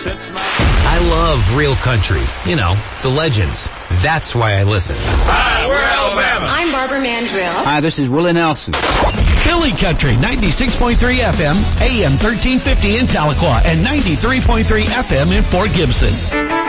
I love real country. You know, the legends. That's why I listen. Hi, we're Alabama. I'm Barbara Mandrill. Hi, this is Willie Nelson. Philly Country, 96.3 FM, AM 1350 in Tahlequah, and 93.3 FM in Fort Gibson.